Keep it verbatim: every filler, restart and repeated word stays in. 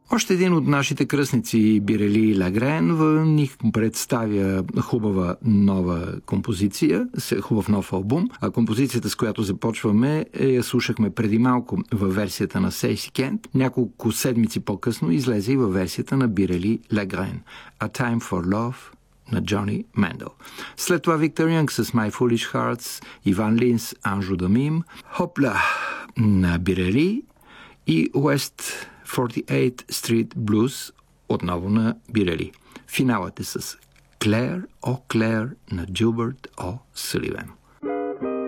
Още един от нашите кръстници, Бирели Лагрен, ни представя хубава нова композиция, хубав нов албум. А композицията, с която започваме, я слушахме преди малко във версията на Сейси Кент. Няколко седмици по-късно излезе и във версията на Бирели Лагрен. A Time for Love на Джони Мендел. След това Виктор Янг с My Foolish Hearts, Иван Линс, Анжу Дамим, Хопла на Бирели и West forty eighth Street Blues отново на Бирели. Финалът е с Клер О Клер на Джилбърт О Съливан.